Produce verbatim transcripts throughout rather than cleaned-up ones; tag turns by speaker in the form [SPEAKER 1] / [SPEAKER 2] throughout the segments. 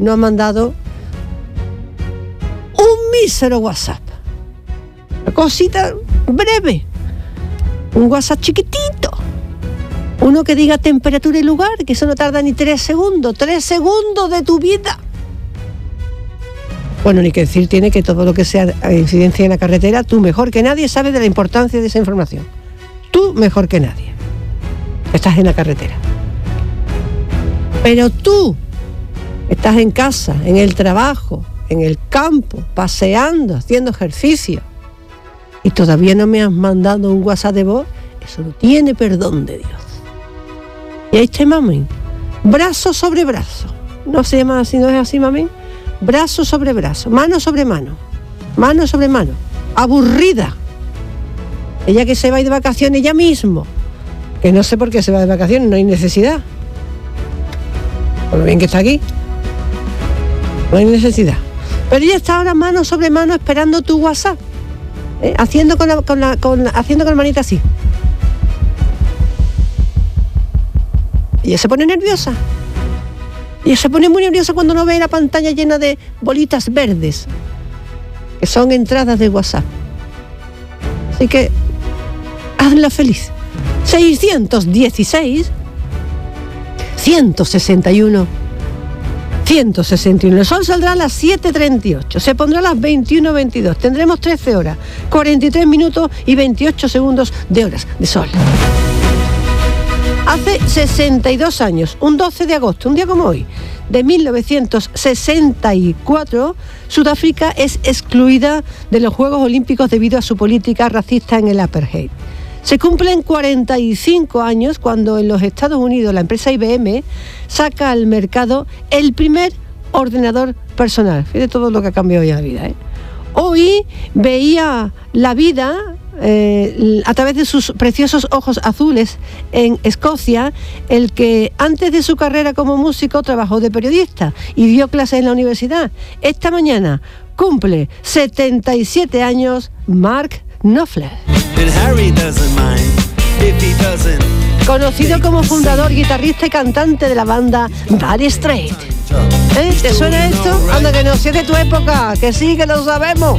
[SPEAKER 1] no has mandado un mísero WhatsApp. Una cosita breve. Un WhatsApp chiquitito. Uno que diga temperatura y lugar, que eso no tarda ni tres segundos. Tres segundos de tu vida. Bueno, ni que decir tiene que todo lo que sea incidencia en la carretera, tú mejor que nadie sabes de la importancia de esa información. Tú mejor que nadie. Estás en la carretera. Pero tú estás en casa, en el trabajo, en el campo, paseando, haciendo ejercicio, y todavía no me has mandado un WhatsApp de voz, eso no tiene perdón de Dios. Y ahí está mami, brazo sobre brazo. No se llama así, no es así, mami. Brazo sobre brazo, mano sobre mano, mano sobre mano, aburrida. Ella que se va a ir de vacaciones ya mismo, que no sé por qué se va de vacaciones, no hay necesidad. Por lo bien que está aquí, no hay necesidad. Pero ella está ahora mano sobre mano esperando tu WhatsApp, ¿eh? haciendo con la, con la, con la, haciendo con la manita así. Y ella se pone nerviosa. Y ella se pone muy nerviosa cuando no ve la pantalla llena de bolitas verdes, que son entradas de WhatsApp. Así que hazla feliz. seiscientos dieciséis, ciento sesenta y uno, ciento sesenta y uno. El sol saldrá a las siete treinta y ocho, se pondrá a las veintiuno veintidós. Tendremos trece horas, cuarenta y tres minutos y veintiocho segundos de horas de sol. Hace sesenta y dos años, un doce de agosto, un día como hoy, de mil novecientos sesenta y cuatro, Sudáfrica es excluida de los Juegos Olímpicos debido a su política racista en el apartheid. Se cumplen cuarenta y cinco años cuando en los Estados Unidos la empresa I B M saca al mercado el primer ordenador personal. Fíjate todo lo que ha cambiado ya la vida, ¿eh? Hoy veía la vida eh, a través de sus preciosos ojos azules en Escocia, el que antes de su carrera como músico trabajó de periodista y dio clases en la universidad. Esta mañana cumple setenta y siete años Mark Knopfler. Conocido como fundador, guitarrista y cantante de la banda Dire Straits. ¿Eh? ¿Te suena esto? Anda, que no, si es de tu época, que sí, que lo sabemos.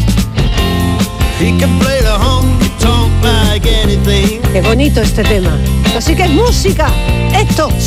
[SPEAKER 1] Qué bonito este tema. Así que es música, esto.